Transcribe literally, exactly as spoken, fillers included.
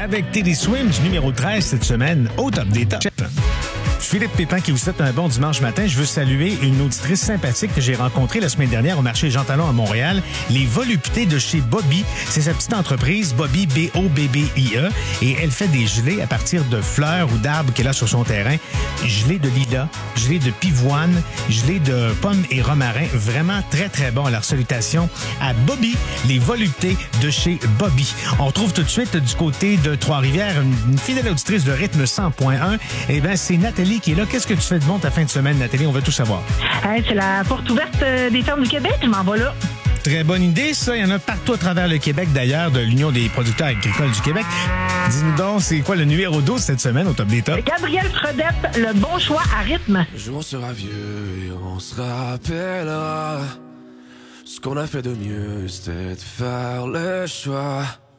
avec Teddy Swim du numéro treize cette semaine au top des tops. Philippe Pépin qui vous souhaite un bon dimanche matin. Je veux saluer une auditrice sympathique que j'ai rencontrée la semaine dernière au marché Jean Talon à Montréal. Les voluptés de chez Bobby. C'est sa petite entreprise, Bobby, B O B B I E. Et elle fait des gelées à partir de fleurs ou d'arbres qu'elle a sur son terrain. Gelées de lilas, gelées de pivoine, gelées de pommes et romarin. Vraiment très, très bon. Alors, salutations à Bobby, les voluptés de chez Bobby. On retrouve tout de suite du côté de Trois-Rivières une, une fidèle auditrice de rythme cent point un. Eh bien, c'est Nathalie qui est là. Qu'est-ce que tu fais de bon ta fin de semaine, Nathalie? On veut tout savoir. Hey, c'est la porte ouverte des fermes du Québec. Je m'en vais là. Très bonne idée, ça. Il y en a partout à travers le Québec, d'ailleurs, de l'Union des producteurs agricoles du Québec. Dis-nous donc, c'est quoi le numéro douze cette semaine au top des tops? Gabriel Fredette, le bon choix à rythme. Un jour on sera vieux et on se rappellera. Ce qu'on a fait de mieux, c'était de faire le choix